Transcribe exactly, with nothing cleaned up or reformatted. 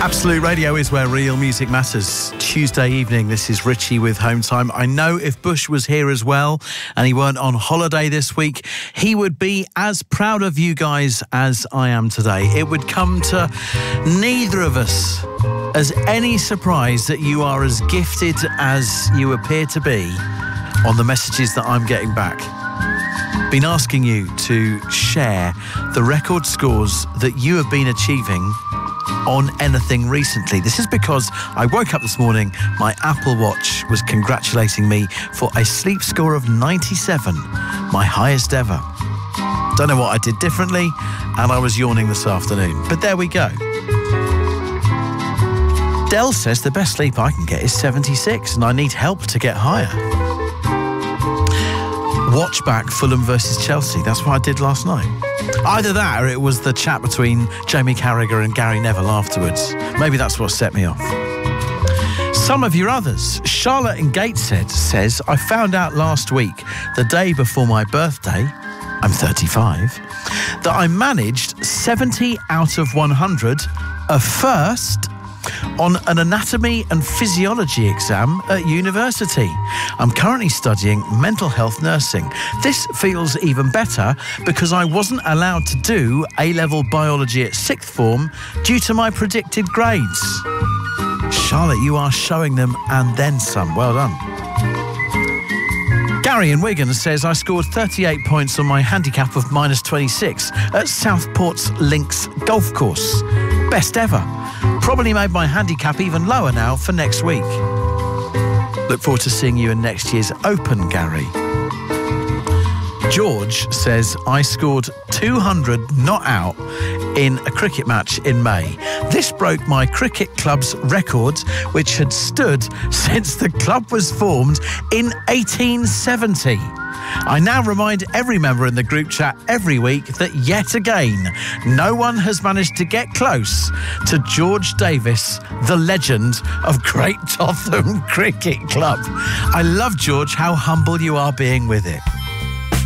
Absolute Radio is where real music matters. Tuesday evening, this is Richie with Home Time. I know if Bush was here as well and he weren't on holiday this week, he would be as proud of you guys as I am today. It would come to neither of us as any surprise that you are as gifted as you appear to be on the messages that I'm getting back. Been asking you to share the record scores that you have been achieving on anything recently. This is because I woke up this morning, my Apple Watch was congratulating me for a sleep score of ninety-seven, my highest ever. Don't know what I did differently, and I was yawning this afternoon. But there we go. Dell says the best sleep I can get is seventy-six, and I need help to get higher. Watch back Fulham versus Chelsea. That's what I did last night. Either that or it was the chat between Jamie Carragher and Gary Neville afterwards. Maybe that's what set me off. Some of your others. Charlotte in Gateshead says, I found out last week, the day before my birthday, I'm thirty-five, that I managed seventy out of one hundred, a first on an anatomy and physiology exam at university. I'm currently studying mental health nursing. This feels even better because I wasn't allowed to do A-level biology at sixth form due to my predicted grades. Charlotte, you are showing them and then some. Well done. Gary in Wigan says, I scored thirty-eight points on my handicap of minus twenty-six at Southport's Links Golf Course. Best ever. Probably made my handicap even lower now for next week. Look forward to seeing you in next year's Open, Gary. George says, I scored two hundred not out in a cricket match in May. This broke my cricket club's record, which had stood since the club was formed in eighteen seventy. I now remind every member in the group chat every week that yet again, no one has managed to get close to George Davis, the legend of Great Totham Cricket Club. I love, George, how humble you are being with it.